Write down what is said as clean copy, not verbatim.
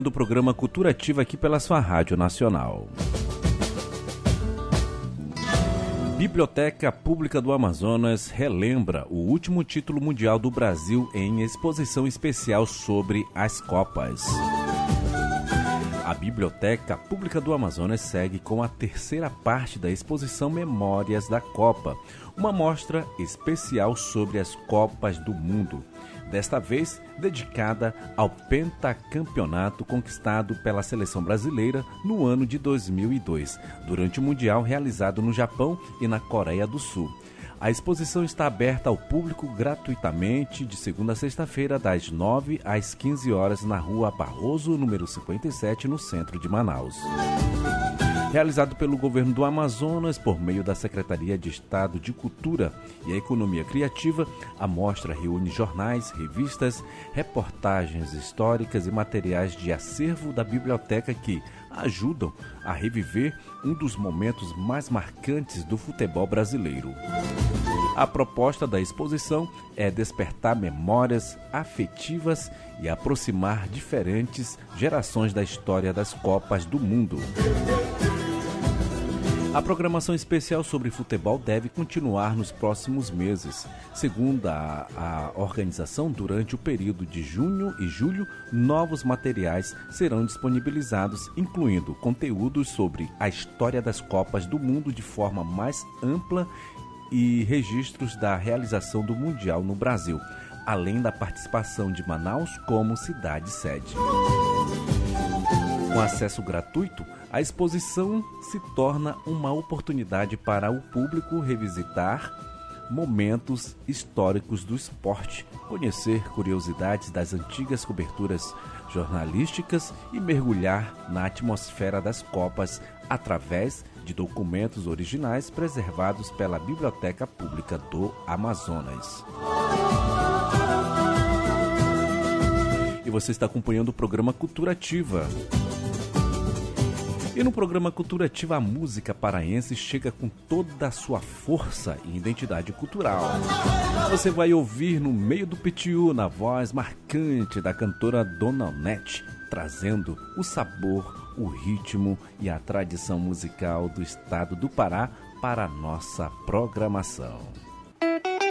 Do programa Cultura Ativa aqui pela sua Rádio Nacional. Biblioteca Pública do Amazonas relembra o último título mundial do Brasil em exposição especial sobre as Copas. A Biblioteca Pública do Amazonas segue com a terceira parte da exposição Memórias da Copa, uma mostra especial sobre as Copas do Mundo, desta vez dedicada ao pentacampeonato conquistado pela seleção brasileira no ano de 2002, durante o Mundial realizado no Japão e na Coreia do Sul. A exposição está aberta ao público gratuitamente de segunda a sexta-feira, das 9 às 15 horas, na Rua Barroso, número 57, no centro de Manaus. Realizado pelo Governo do Amazonas por meio da Secretaria de Estado de Cultura e Economia Criativa, a mostra reúne jornais, revistas, reportagens históricas e materiais de acervo da biblioteca que ajudam a reviver um dos momentos mais marcantes do futebol brasileiro. A proposta da exposição é despertar memórias afetivas e aproximar diferentes gerações da história das Copas do Mundo. A programação especial sobre futebol deve continuar nos próximos meses. Segundo a organização, durante o período de junho e julho, novos materiais serão disponibilizados, incluindo conteúdos sobre a história das Copas do Mundo de forma mais ampla e registros da realização do Mundial no Brasil, além da participação de Manaus como cidade-sede. Com acesso gratuito, a exposição se torna uma oportunidade para o público revisitar momentos históricos do esporte, conhecer curiosidades das antigas coberturas jornalísticas e mergulhar na atmosfera das Copas através de documentos originais preservados pela Biblioteca Pública do Amazonas. E você está acompanhando o programa Cultura Ativa. E no programa Cultura Ativa, a música paraense chega com toda a sua força e identidade cultural. Você vai ouvir No Meio do Pitiu, na voz marcante da cantora Dona Onete, trazendo o sabor, o ritmo e a tradição musical do estado do Pará para a nossa programação.